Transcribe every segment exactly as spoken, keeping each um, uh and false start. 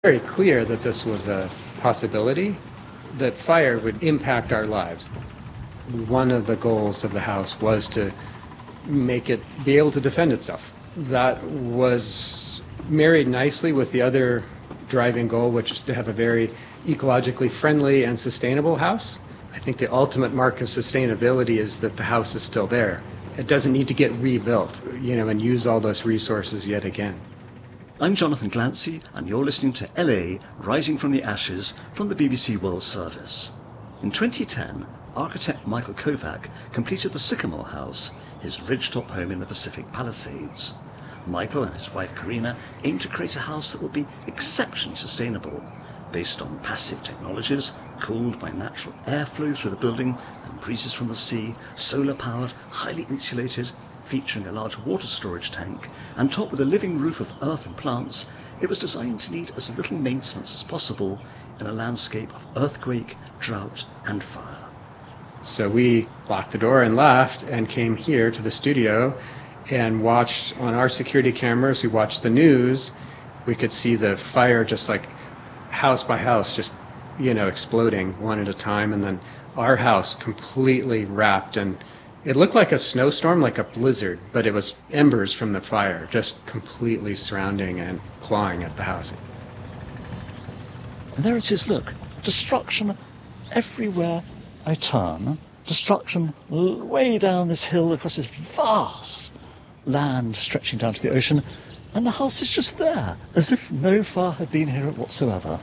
Very clear that this was a possibility, that fire would impact our lives. One of the goals of the house was to make it be able to defend itself. That was married nicely with the other driving goal, which is to have a very ecologically friendly and sustainable house. I think the ultimate mark of sustainability is that the house is still there. It doesn't need to get rebuilt, you know, and use all those resources yet again. I'm Jonathan Glancy, and you're listening to L A Rising from the Ashes from the B B C World Service. In twenty ten, architect Michael Kovac completed the Sycamore House, his ridgetop home in the Pacific Palisades. Michael and his wife Karina aim to create a house that will be exceptionally sustainable, based on passive technologies, cooled by natural airflow through the building and breezes from the sea, solar-powered, highly insulated, featuring a large water storage tank, and topped with a living roof of earth and plants. It was designed to need as little maintenance as possible in a landscape of earthquake, drought, and fire. So we locked the door and left and came here to the studio and watched on our security cameras. We watched the news. We could see the fire just like house by house, just, you know, exploding one at a time, and then our house completely wrapped, and it looked like a snowstorm, like a blizzard, but it was embers from the fire just completely surrounding and clawing at the house. And there it is, look. Destruction everywhere I turn. Destruction way down this hill across this vast land stretching down to the ocean. And the house is just there, as if no fire had been here whatsoever.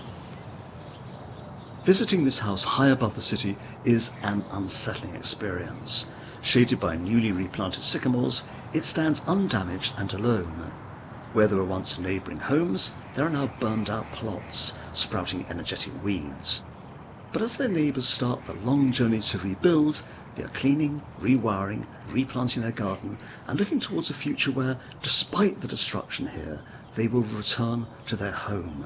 Visiting this house high above the city is an unsettling experience. Shaded by newly replanted sycamores, it stands undamaged and alone. Where there were once neighbouring homes, there are now burned-out plots, sprouting energetic weeds. But as their neighbours start the long journey to rebuild, they are cleaning, rewiring, replanting their garden, and looking towards a future where, despite the destruction here, they will return to their home.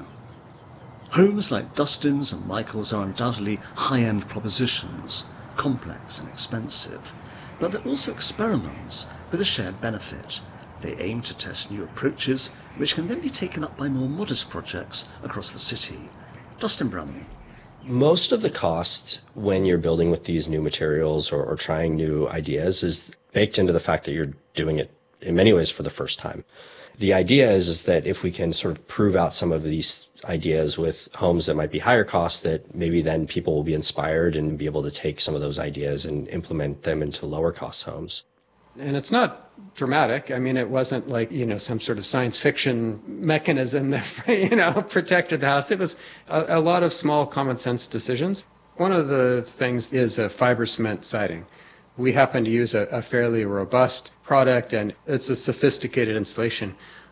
Homes like Dustin's and Michael's are undoubtedly high-end propositions, complex and expensive, but they're also experiments with a shared benefit. They aim to test new approaches, which can then be taken up by more modest projects across the city. Dustin Brummy. Most of the cost when you're building with these new materials or, or trying new ideas is baked into the fact that you're doing it in many ways for the first time. The idea is, is that if we can sort of prove out some of these ideas with homes that might be higher cost, that maybe then people will be inspired and be able to take some of those ideas and implement them into lower cost homes. And it's not dramatic. I mean, it wasn't like, you know, some sort of science fiction mechanism that, you know, protected the house. It was a, a lot of small common sense decisions. One of the things is a fiber cement siding. We happen to use a, a fairly robust product, and it's a sophisticated installation.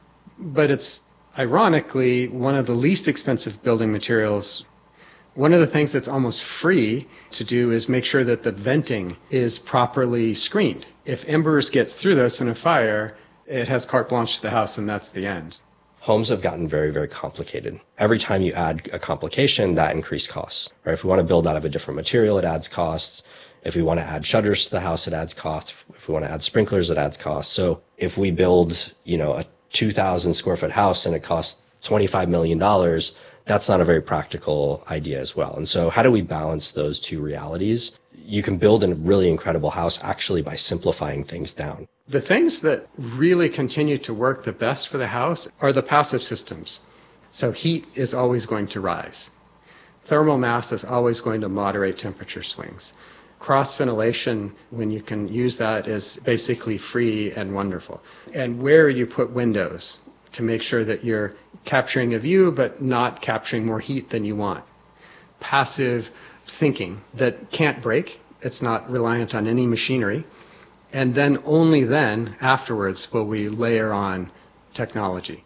But it's ironically one of the least expensive building materials. One of the things that's almost free to do is make sure that the venting is properly screened. If embers get through this in a fire, it has carte blanche to the house, and that's the end. Homes have gotten very, very complicated. Every time you add a complication, that increases costs. Right? If we want to build out of a different material, it adds costs. If we want to add shutters to the house, it adds cost. If we want to add sprinklers, it adds cost. So if we build, you know, a two thousand square foot house and it costs twenty-five million dollars, that's not a very practical idea as well. And so how do we balance those two realities? You can build a really incredible house actually by simplifying things down. The things that really continue to work the best for the house are the passive systems. So heat is always going to rise. Thermal mass is always going to moderate temperature swings. Cross ventilation, when you can use that, is basically free and wonderful. And where you put windows to make sure that you're capturing a view but not capturing more heat than you want. Passive thinking that can't break. It's not reliant on any machinery. And then only then, afterwards, will we layer on technology.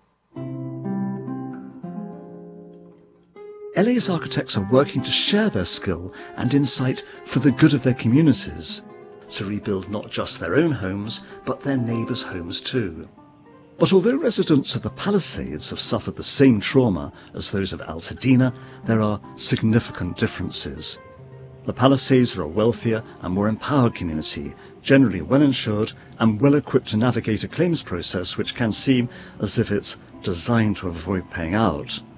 L A's architects are working to share their skill and insight for the good of their communities, to rebuild not just their own homes, but their neighbours' homes too. But although residents of the Palisades have suffered the same trauma as those of Altadena, there are significant differences. The Palisades are a wealthier and more empowered community, generally well insured and well equipped to navigate a claims process which can seem as if it's designed to avoid paying out.